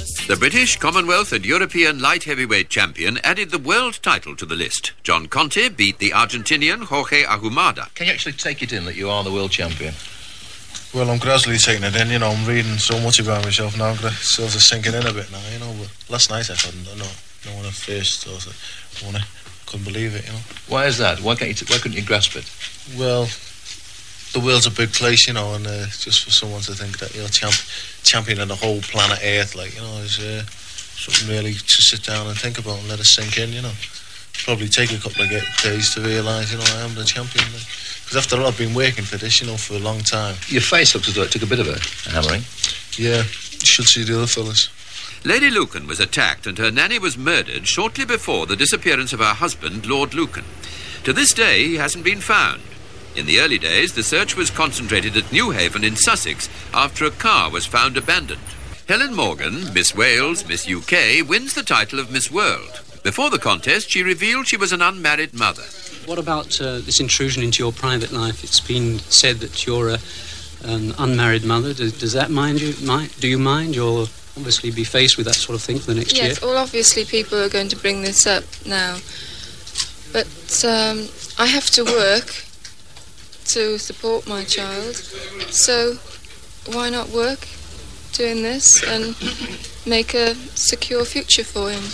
The British, Commonwealth and European light heavyweight champion added the world title to the list. John Conte beat the Argentinian Jorge Ahumada. Can you actually take it in that you are the world champion? Well, I'm gradually taking it in, I'm reading so much about myself now, it sort of sinking in a bit now, but last night I couldn't, when I first couldn't believe it, Why is that? Why couldn't you grasp it? Well, the world's a big place, and just for someone to think that, champion of the whole planet Earth, is something really to sit down and think about and let it sink in, Probably take a couple of days to realise, I am the champion. Because after all, I've been working for this, for a long time. Your face looks as though it took a bit of a hammering. Yeah, you should see the other fellas. Lady Lucan was attacked and her nanny was murdered shortly before the disappearance of her husband, Lord Lucan. To this day, he hasn't been found. In the early days, the search was concentrated at Newhaven in Sussex after a car was found abandoned. Helen Morgan, Miss Wales, Miss UK, wins the title of Miss World. Before the contest, she revealed she was an unmarried mother. What about this intrusion into your private life? It's been said that you're an unmarried mother. Does that do you mind? You'll obviously be faced with that sort of thing for the next year. Yes, well, obviously people are going to bring this up now. But I have to work to support my child. So why not work doing this and make a secure future for him?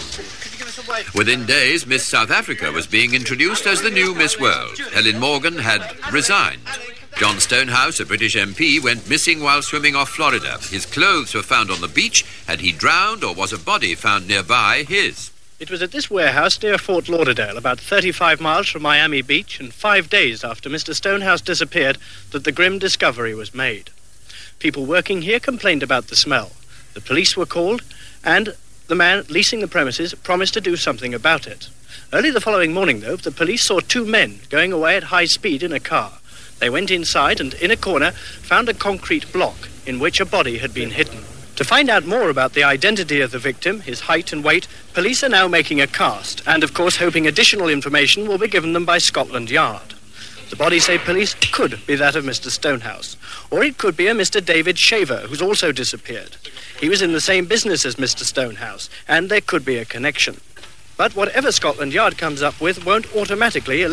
Within days, Miss South Africa was being introduced as the new Miss World. Helen Morgan had resigned. John Stonehouse, a British MP, went missing while swimming off Florida. His clothes were found on the beach. Had he drowned or was a body found nearby his? It was at this warehouse near Fort Lauderdale, about 35 miles from Miami Beach, and 5 days after Mr. Stonehouse disappeared, that the grim discovery was made. People working here complained about the smell. The police were called, and the man leasing the premises promised to do something about it. Early the following morning, though, the police saw 2 men going away at high speed in a car. They went inside and, in a corner, found a concrete block in which a body had been hidden. To find out more about the identity of the victim, his height and weight, police are now making a cast, and, of course, hoping additional information will be given them by Scotland Yard. The body, say police, could be that of Mr. Stonehouse, or it could be a Mr. David Shaver, who's also disappeared. He was in the same business as Mr. Stonehouse, and there could be a connection. But whatever Scotland Yard comes up with won't automatically